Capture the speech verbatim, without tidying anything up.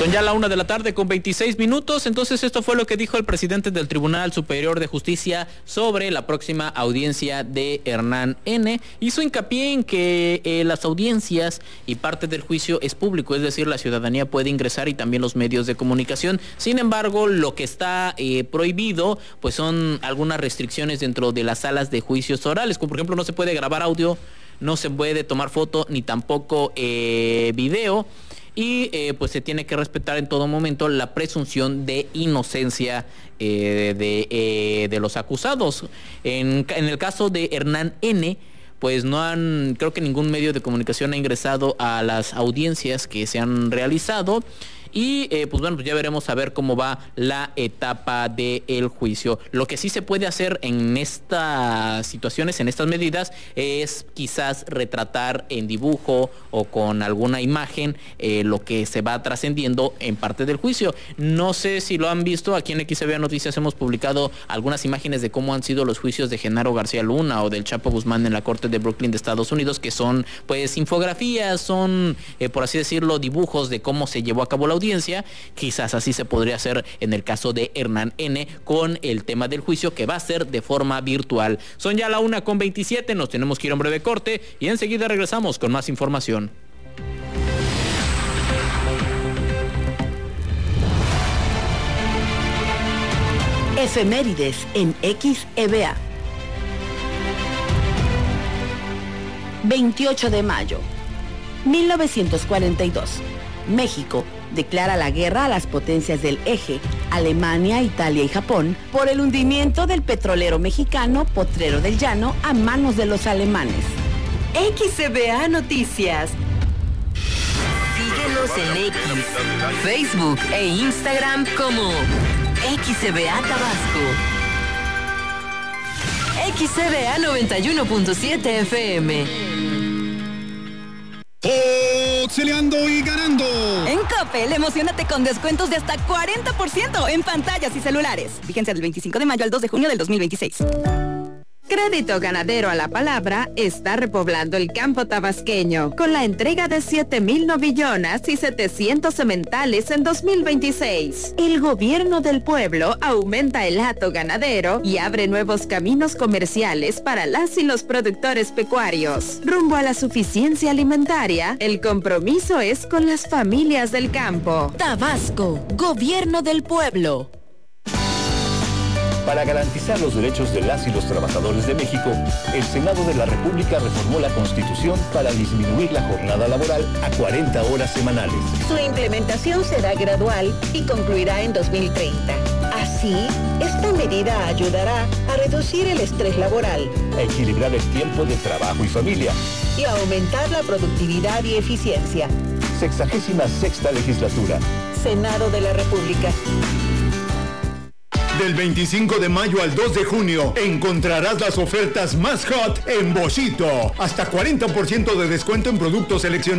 Son ya la una de la tarde con veintiséis minutos, entonces esto fue lo que dijo el presidente del Tribunal Superior de Justicia sobre la próxima audiencia de Hernán N. Hizo hincapié en que eh, las audiencias y parte del juicio es público, es decir, la ciudadanía puede ingresar y también los medios de comunicación. Sin embargo, lo que está eh, prohibido pues son algunas restricciones dentro de las salas de juicios orales, como por ejemplo no se puede grabar audio, no se puede tomar foto ni tampoco eh, video. Y eh, pues se tiene que respetar en todo momento la presunción de inocencia eh, de, eh, de los acusados. En, en el caso de Hernán N., pues no han, creo que ningún medio de comunicación ha ingresado a las audiencias que se han realizado. Y eh, pues bueno, pues ya veremos a ver cómo va la etapa del juicio. Lo que sí se puede hacer en estas situaciones, en estas medidas, es quizás retratar en dibujo o con alguna imagen eh, lo que se va trascendiendo en parte del juicio. No sé si lo han visto, aquí en X B A Noticias hemos publicado algunas imágenes de cómo han sido los juicios de Genaro García Luna o del Chapo Guzmán en la Corte de Brooklyn de Estados Unidos, que son pues infografías, son eh, por así decirlo dibujos de cómo se llevó a cabo la audiencia. Quizás así se podría hacer en el caso de Hernán N. con el tema del juicio, que va a ser de forma virtual. Son ya la una con veintisiete, nos tenemos que ir a un breve corte y enseguida regresamos con más información. Efemérides en X B A. veintiocho de mayo, mil novecientos cuarenta y dos. México declara la guerra a las potencias del eje, Alemania, Italia y Japón, por el hundimiento del petrolero mexicano Potrero del Llano a manos de los alemanes. X B A Noticias. Síguenos en X, Facebook e Instagram como X B A Tabasco. X B A noventa y uno punto siete F M. Peleando y ganando. En Coppel, emocionate con descuentos de hasta cuarenta por ciento en pantallas y celulares. Vigencia del veinticinco de mayo al dos de junio del dos mil veintiséis. Crédito Ganadero a la Palabra está repoblando el campo tabasqueño con la entrega de siete mil novillonas y setecientos sementales en dos mil veintiséis. El gobierno del pueblo aumenta el hato ganadero y abre nuevos caminos comerciales para las y los productores pecuarios. Rumbo a la suficiencia alimentaria, el compromiso es con las familias del campo. Tabasco, gobierno del pueblo. Para garantizar los derechos de las y los trabajadores de México, el Senado de la República reformó la Constitución para disminuir la jornada laboral a cuarenta horas semanales. Su implementación será gradual y concluirá en dos mil treinta. Así, esta medida ayudará a reducir el estrés laboral, a equilibrar el tiempo de trabajo y familia y a aumentar la productividad y eficiencia. Sexagésima sexta legislatura. Senado de la República. Del veinticinco de mayo al dos de junio encontrarás las ofertas más hot en Boschito. Hasta cuarenta por ciento de descuento en productos seleccionados.